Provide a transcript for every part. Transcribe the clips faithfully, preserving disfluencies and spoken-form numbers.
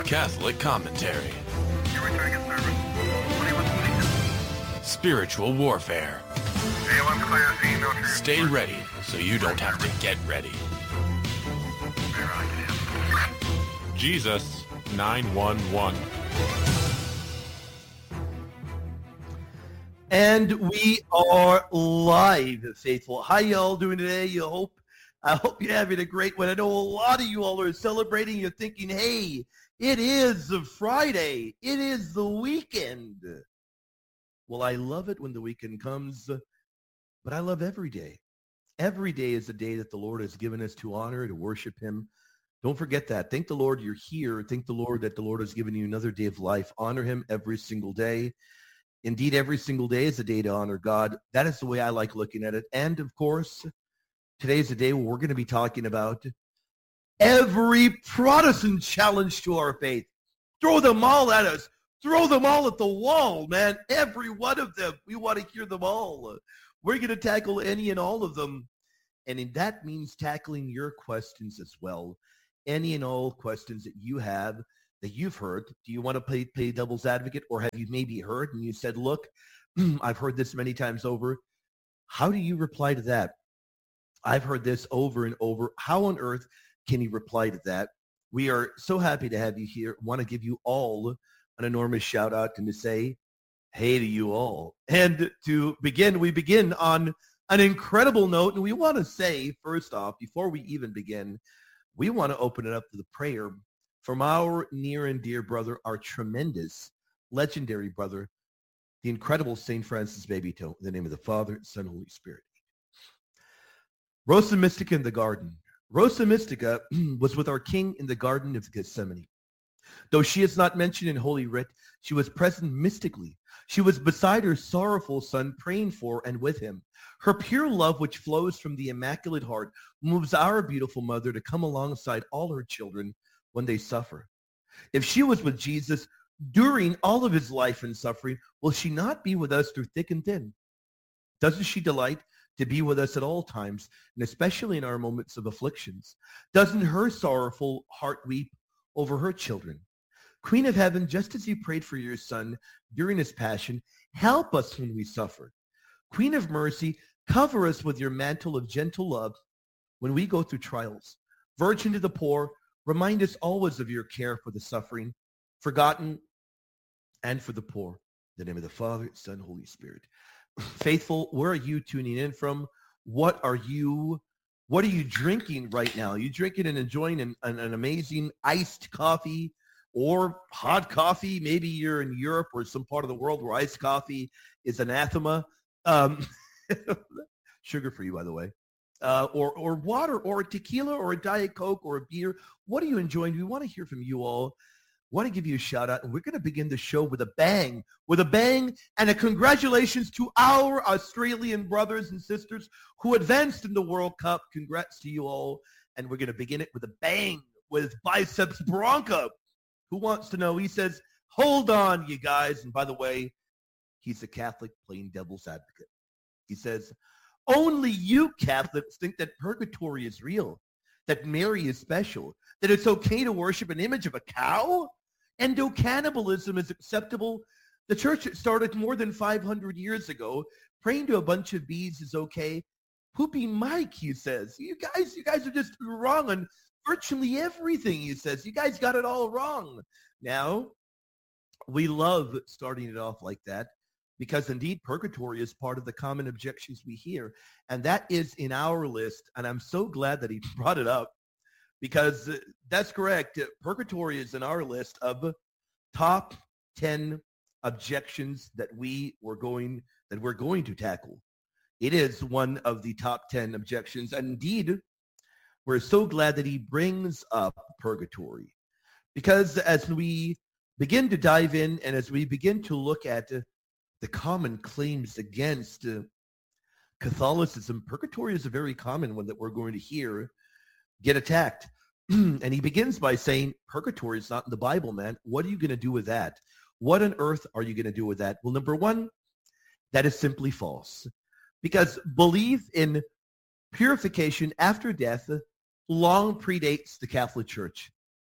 Catholic commentary. Spiritual warfare. Stay ready so you don't have to get ready. Jesus nine one one. And we are live, faithful. How y'all doing today? You hope I hope you're having a great one. I know a lot of you all are celebrating. You're thinking, hey, it is Friday. It is the weekend. Well, I love it when the weekend comes, but I love every day. Every day is a day that the Lord has given us to honor, to worship him. Don't forget that. Thank the Lord you're here. Thank the Lord that the Lord has given you another day of life. Honor him every single day. Indeed, every single day is a day to honor God. That is the way I like looking at it. And, of course, today is a day where we're going to be talking about every Protestant challenge to our faith. Throw them all at us. Throw them all at the wall, man. Every one of them. We want to hear them all. We're going to tackle any and all of them. And that means tackling your questions as well. Any and all questions that you have that you've heard. Do you want to play, play devil's advocate, or have you maybe heard and you said, look, I've heard this many times over. How do you reply to that? I've heard this over and over. How on earth can you reply to that? We are so happy to have you here. Want to give you all an enormous shout out and to say, hey to you all. And to begin, we begin on an incredible note. And we want to say, first off, before we even begin, we want to open it up to the prayer from our near and dear brother, our tremendous, legendary brother, the incredible Saint Francis Babyto, in the name of the Father, Son, Holy Spirit. Rosa Mystica in the garden. Rosa Mystica was with our King in the Garden of Gethsemane. Though she is not mentioned in Holy Writ, she was present mystically. She was beside her sorrowful son, praying for and with him. Her pure love, which flows from the Immaculate Heart, moves our beautiful mother to come alongside all her children when they suffer. If she was with Jesus during all of his life and suffering, will she not be with us through thick and thin? Doesn't she delight to be with us at all times, and especially in our moments of afflictions? Doesn't her sorrowful heart weep over her children? Queen of Heaven, just as you prayed for your son during his passion, help us when we suffer. Queen of Mercy, cover us with your mantle of gentle love when we go through trials. Virgin to the poor, remind us always of your care for the suffering, forgotten, and for the poor. In the name of the Father, Son, Holy Spirit. Faithful, where are you tuning in from? What are you, what are you drinking right now? Are you drinking and enjoying an, an, an amazing iced coffee or hot coffee? Maybe you're in Europe or some part of the world where iced coffee is anathema. Um, sugar free, by the way. Uh, or, or water, or a tequila, or a Diet Coke, or a beer. What are you enjoying? We want to hear from you all. Want to give you a shout out, and we're going to begin the show with a bang, with a bang, and a congratulations to our Australian brothers and sisters who advanced in the World Cup. Congrats to you all, and we're going to begin it with a bang with Biceps Bronco. Who wants to know? He says, hold on, you guys. And by the way, he's a Catholic playing devil's advocate. He says, only you Catholics think that purgatory is real, that Mary is special, that it's okay to worship an image of a cow? Endocannibalism is acceptable. The church that started more than five hundred years ago, praying to a bunch of bees is okay. Poopy Mike, he says. You guys, you guys are just wrong on virtually everything, he says. You guys got it all wrong. Now, we love starting it off like that, because indeed purgatory is part of the common objections we hear. And that is in our list. And I'm so glad that he brought it up, because that's correct. Purgatory is in our list of top ten objections that we were going, that we're going to tackle. It is one of the top ten objections. And indeed, we're so glad that he brings up purgatory, because as we begin to dive in and as we begin to look at the common claims against uh, Catholicism, purgatory is a very common one that we're going to hear get attacked. And he begins by saying, purgatory is not in the Bible, man. What are you going to do with that? What on earth are you going to do with that? Well, number one, that is simply false. Because belief in purification after death long predates the Catholic Church.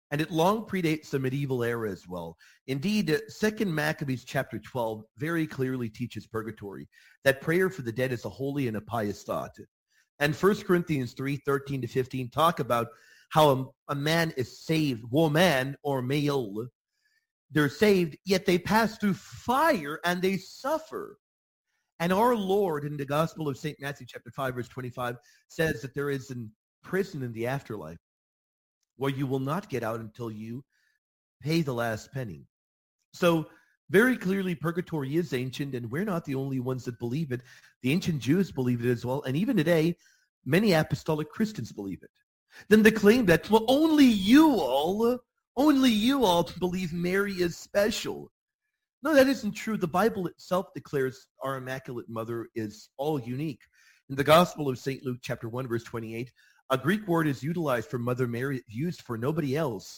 And it long predates the medieval era as well. Indeed, Second Maccabees chapter twelve very clearly teaches purgatory, that prayer for the dead is a holy and a pious thought. And First Corinthians three, thirteen to fifteen talk about how a, a man is saved, woman or male, they're saved, yet they pass through fire and they suffer. And our Lord in the Gospel of Saint Matthew chapter five, verse twenty-five says that there is a prison in the afterlife where you will not get out until you pay the last penny. So very clearly, purgatory is ancient, and we're not the only ones that believe it. The ancient Jews believe it as well, and even today, many apostolic Christians believe it. Then the claim that, well, only you all, only you all believe Mary is special. No, that isn't true. The Bible itself declares our Immaculate Mother is all unique. In the Gospel of Saint Luke, chapter one, verse twenty-eight, a Greek word is utilized for Mother Mary, used for nobody else.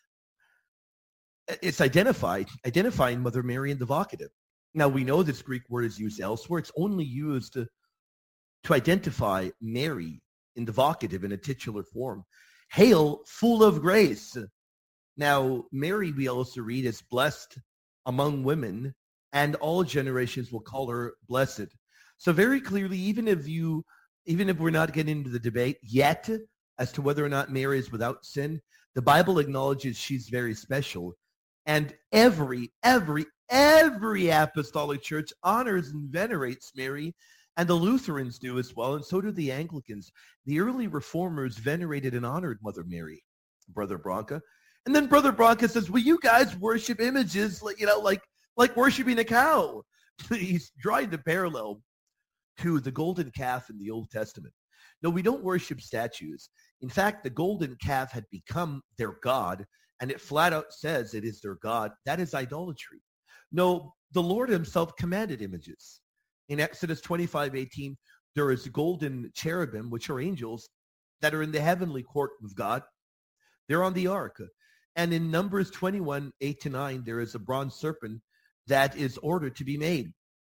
It's identified, identifying Mother Mary in the vocative. Now, we know this Greek word is used elsewhere. It's only used to, to identify Mary in the vocative in a titular form. Hail, full of grace. Now, Mary, we also read, is blessed among women, and all generations will call her blessed. So very clearly, even if you Even if we're not getting into the debate yet as to whether or not Mary is without sin, the Bible acknowledges she's very special. And every, every, every apostolic church honors and venerates Mary, and the Lutherans do as well, and so do the Anglicans. The early reformers venerated and honored Mother Mary, Brother Branca. And then Brother Branca says, well, you guys worship images, like, you know, like, like worshiping a cow. He's drawing the parallel to the golden calf in the Old Testament. No, we don't worship statues. In fact, the golden calf had become their god, and it flat out says it is their god. That is idolatry. No, the Lord himself commanded images. In Exodus twenty-five eighteen, there is golden cherubim, which are angels, that are in the heavenly court of God. They're on the ark. And in Numbers twenty-one, eight to nine, there is a bronze serpent that is ordered to be made.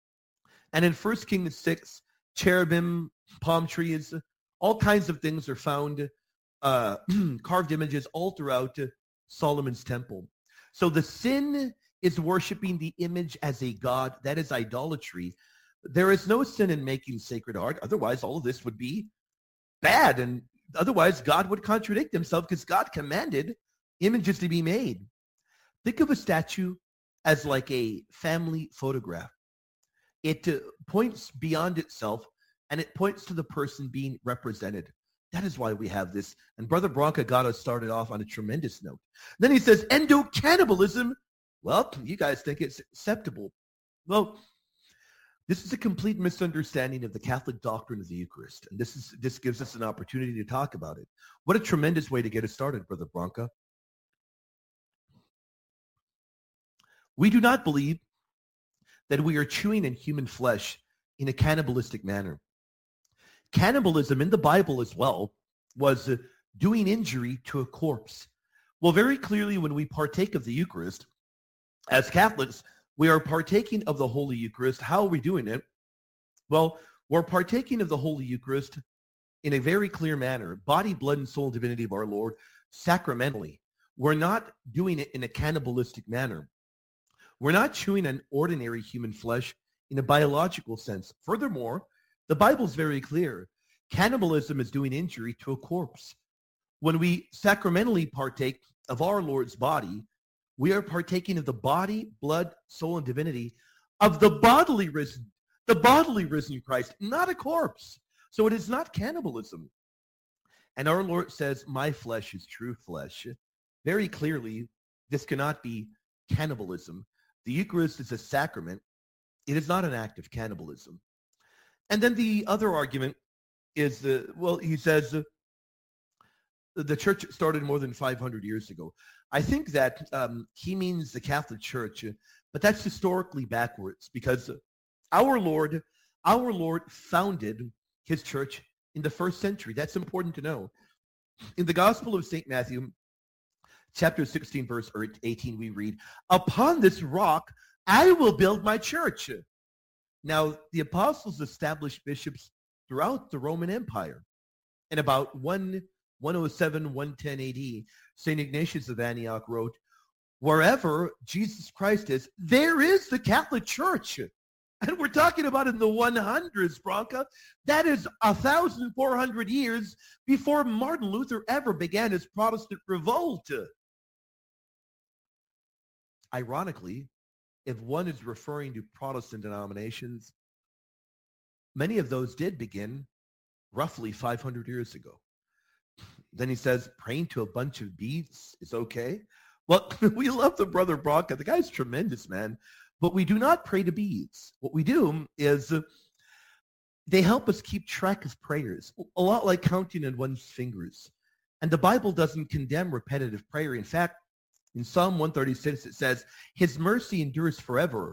And in First Kings six, cherubim, palm trees, all kinds of things are found, uh, carved images all throughout Solomon's temple. So the sin is worshiping the image as a god. That is idolatry. There is no sin in making sacred art. Otherwise, all of this would be bad. And otherwise, God would contradict himself, because God commanded images to be made. Think of a statue as like a family photograph. It uh, points beyond itself, and it points to the person being represented. That is why we have this. And Brother Branca got us started off on a tremendous note. Then he says, endocannibalism. Well, you guys think it's acceptable. Well, this is a complete misunderstanding of the Catholic doctrine of the Eucharist. And this is this gives us an opportunity to talk about it. What a tremendous way to get us started, Brother Branca. We do not believe that we are chewing in human flesh in a cannibalistic manner. Cannibalism in the Bible as well was uh, doing injury to a corpse. Well, very clearly, when we partake of the Eucharist, as Catholics, we are partaking of the Holy Eucharist. How are we doing it? Well, we're partaking of the Holy Eucharist in a very clear manner, body, blood, and soul and divinity of our Lord, sacramentally. We're not doing it in a cannibalistic manner. We're not chewing on ordinary human flesh in a biological sense. Furthermore, the Bible's very clear. Cannibalism is doing injury to a corpse. When we sacramentally partake of our Lord's body, we are partaking of the body, blood, soul, and divinity of the bodily risen, the bodily risen Christ, not a corpse. So it is not cannibalism. And our Lord says, my flesh is true flesh. Very clearly, this cannot be cannibalism. The Eucharist is a sacrament. It is not an act of cannibalism. And then the other argument is, the, well, he says uh, the church started more than five hundred years ago. I think that um, he means the Catholic Church, uh, but that's historically backwards, because our Lord, our Lord founded his church in the first century. That's important to know. In the Gospel of Saint Matthew, chapter sixteen, verse eighteen, we read, upon this rock, I will build my church. Now, the apostles established bishops throughout the Roman Empire. And about one one oh seven, one ten A D, Saint Ignatius of Antioch wrote, wherever Jesus Christ is, there is the Catholic Church. And we're talking about in the hundreds, Branca. That is one thousand four hundred years before Martin Luther ever began his Protestant revolt. Ironically, if one is referring to Protestant denominations, many of those did begin roughly five hundred years ago. Then he says, praying to a bunch of beads is okay. Well, we love the brother Branca. The guy's tremendous, man. But we do not pray to beads. What we do is uh, they help us keep track of prayers, a lot like counting in one's fingers. And the Bible doesn't condemn repetitive prayer. In fact, in Psalm one thirty-six, it says, his mercy endures forever,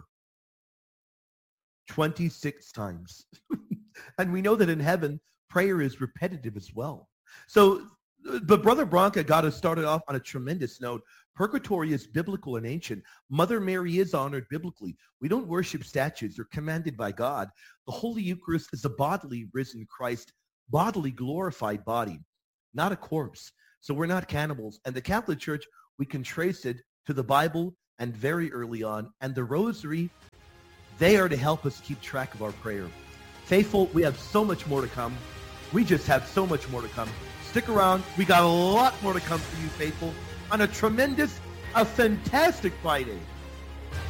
twenty-six times. And we know that in heaven, prayer is repetitive as well. So, but Brother Branca got us started off on a tremendous note. Purgatory is biblical and ancient. Mother Mary is honored biblically. We don't worship statues. They're commanded by God. The Holy Eucharist is a bodily risen Christ, bodily glorified body, not a corpse. So we're not cannibals. And the Catholic Church, we can trace it to the Bible and very early on. And the Rosary, they are to help us keep track of our prayer. Faithful, we have so much more to come. We just have so much more to come. Stick around. We got a lot more to come for you, faithful, on a tremendous, a fantastic Friday.